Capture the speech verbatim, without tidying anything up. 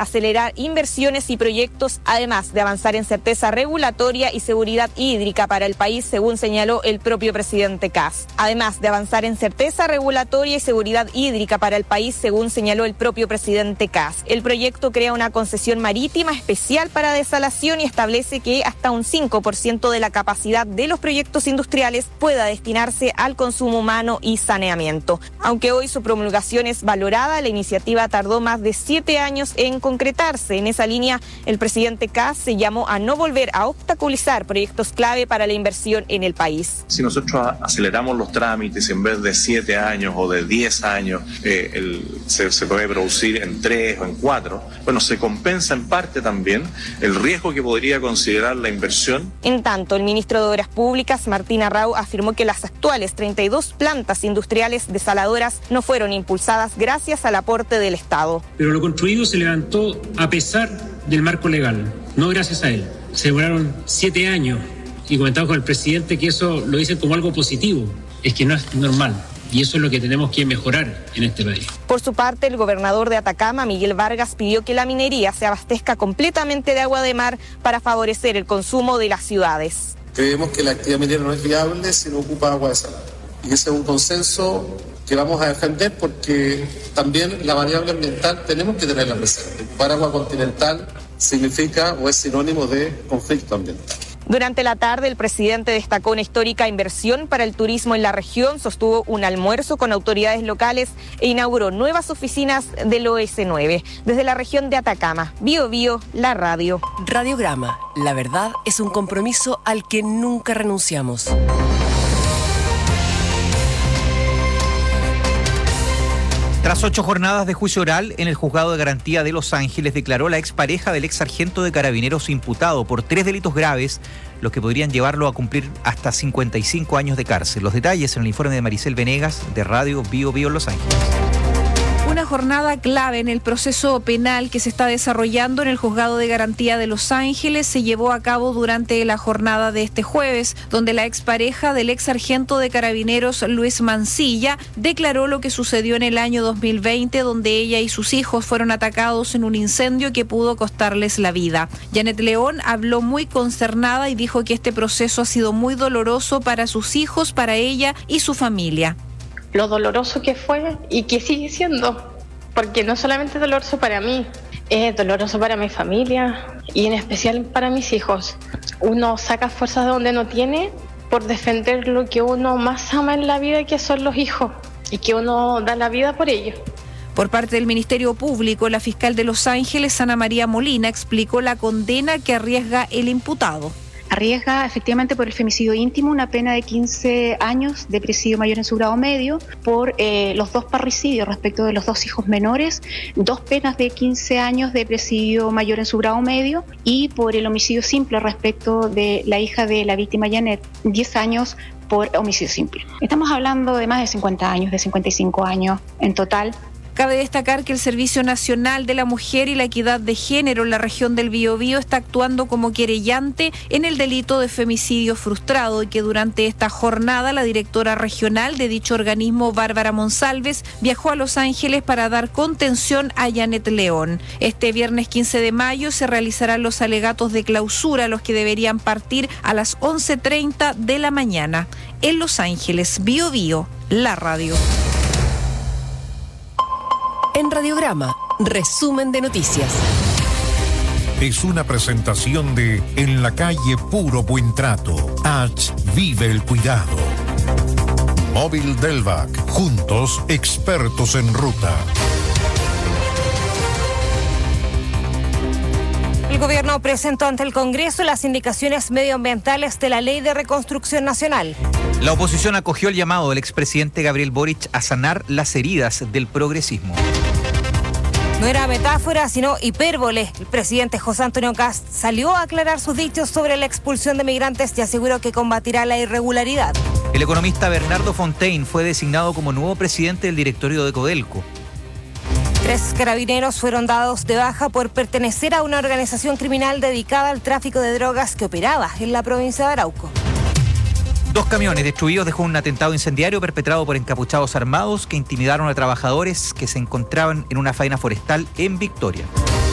acelerar inversiones y proyectos, además de avanzar en certeza regulatoria y seguridad hídrica para el país, según señaló el propio presidente Kast. Además de avanzar en certeza regulatoria y seguridad hídrica para el país, según señaló el propio presidente Kast. El proyecto crea una concesión marítima especial para desalación y establece que hasta un cinco por ciento de la capacidad de los proyectos industriales pueda destinarse al consumo humano y saneamiento. Aunque hoy su promulgación es valorada, la iniciativa tardó más de siete años en concretarse. En esa línea, el presidente Kast se llamó a no volver a obstaculizar proyectos clave para la inversión en el país. Si nosotros aceleramos los trámites en vez de siete años o de diez años, eh, el, se, se puede producir en tres o en cuatro, bueno, se compensa en parte también el riesgo que podría considerar la inversión. En tanto, el ministro de Obras Públicas, Martín Arrau, afirmó que las actuales treinta y dos plantas industriales desaladoras no fueron impulsadas gracias al aporte del Estado. Pero lo construido se levantó a pesar del marco legal, no gracias a él. Se demoraron siete años y comentamos con el presidente que eso lo dicen como algo positivo. Es que no es normal. Y eso es lo que tenemos que mejorar en este país. Por su parte, el gobernador de Atacama, Miguel Vargas, pidió que la minería se abastezca completamente de agua de mar para favorecer el consumo de las ciudades. Creemos que la actividad minera no es viable si no ocupa agua desalada. Y ese es un consenso que vamos a defender porque también la variable ambiental tenemos que tenerla presente. Ocupar agua continental significa o es sinónimo de conflicto ambiental. Durante la tarde, el presidente destacó una histórica inversión para el turismo en la región, sostuvo un almuerzo con autoridades locales e inauguró nuevas oficinas del O S nueve. Desde la región de Atacama, Bio Bio, la radio. Radiograma, la verdad es un compromiso al que nunca renunciamos. Tras ocho jornadas de juicio oral en el Juzgado de Garantía de Los Ángeles, declaró la expareja del ex sargento de Carabineros imputado por tres delitos graves, los que podrían llevarlo a cumplir hasta cincuenta y cinco años de cárcel. Los detalles en el informe de Maricel Venegas, de Radio Bio Bio Los Ángeles. Una jornada clave en el proceso penal que se está desarrollando en el Juzgado de Garantía de Los Ángeles se llevó a cabo durante la jornada de este jueves, donde la expareja del ex sargento de Carabineros, Luis Mancilla, declaró lo que sucedió en el año dos mil veinte, donde ella y sus hijos fueron atacados en un incendio que pudo costarles la vida. Janet León habló muy concernada y dijo que este proceso ha sido muy doloroso para sus hijos, para ella y su familia. Lo doloroso que fue y que sigue siendo, porque no solamente es doloroso para mí, es doloroso para mi familia y en especial para mis hijos. Uno saca fuerzas de donde no tiene por defender lo que uno más ama en la vida, que son los hijos, y que uno da la vida por ellos. Por parte del Ministerio Público, la fiscal de Los Ángeles, Ana María Molina, explicó la condena que arriesga el imputado. Arriesga efectivamente por el femicidio íntimo una pena de quince años de presidio mayor en su grado medio, por eh, los dos parricidios respecto de los dos hijos menores, dos penas de quince años de presidio mayor en su grado medio, y por el homicidio simple respecto de la hija de la víctima Janet, diez años por homicidio simple. Estamos hablando de más de cincuenta años, de cincuenta y cinco años en total. Cabe destacar que el Servicio Nacional de la Mujer y la Equidad de Género en la región del Biobío está actuando como querellante en el delito de femicidio frustrado y que durante esta jornada la directora regional de dicho organismo, Bárbara Monsalves, viajó a Los Ángeles para dar contención a Janet León. Este viernes quince de mayo se realizarán los alegatos de clausura, los que deberían partir a las once treinta de la mañana. En Los Ángeles, Biobío, la radio. En Radiograma, resumen de noticias. Es una presentación de En la calle Puro Buen Trato. H. Vive el cuidado. Móvil Delvac. Juntos, expertos en ruta. El gobierno presentó ante el Congreso las indicaciones medioambientales de la Ley de Reconstrucción Nacional. La oposición acogió el llamado del expresidente Gabriel Boric a sanar las heridas del progresismo. No era metáfora, sino hipérbole. El presidente José Antonio Kast salió a aclarar sus dichos sobre la expulsión de migrantes y aseguró que combatirá la irregularidad. El economista Bernardo Fontaine fue designado como nuevo presidente del directorio de Codelco. Tres carabineros fueron dados de baja por pertenecer a una organización criminal dedicada al tráfico de drogas que operaba en la provincia de Arauco. Dos camiones destruidos dejó un atentado incendiario perpetrado por encapuchados armados que intimidaron a trabajadores que se encontraban en una faena forestal en Victoria.